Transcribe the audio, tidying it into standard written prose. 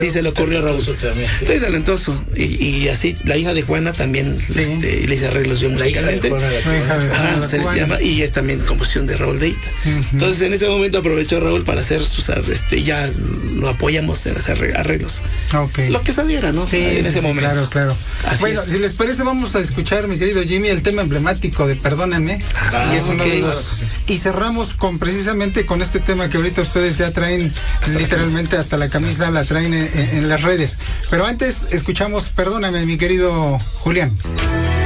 Sí, se le ocurrió a Raúl. Estoy talentoso. Y así, la hija de Juana también le hice arreglos yo musicalmente. Se llama, y es también composición de Raúl Deita. Entonces, en ese momento aprovechó Raúl para hacer sus ya lo apoyamos en hacer arreglos. Lo que saliera, ¿no? Sí, en ese momento. Claro. Bueno, si les parece, vamos a escuchar, mi querido Jimmy, el tema emblemático de Perdóname. Y es uno de los... Y cerramos precisamente con este tema que ahorita ustedes ya traen literalmente hasta la camisa, la traen en las redes. Pero antes escuchamos Perdóname, mi querido Julián.